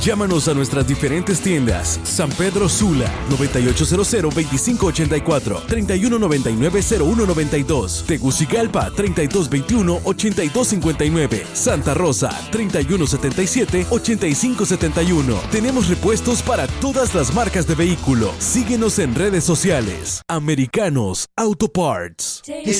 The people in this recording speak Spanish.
Llámanos a nuestras diferentes tiendas. San Pedro Sula, 9800-2584, 3199-0192. Tegucigalpa, 3221-8259. Santa Rosa, 3177-8571. Tenemos repuestos para todas las marcas de vehículo. Síguenos en redes sociales. Americanos Auto Parts.